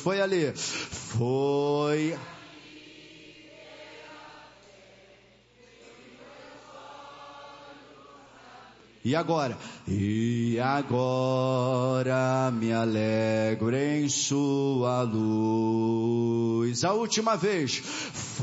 Foi ali. Foi. E agora? E agora me alegro em sua luz. A última vez.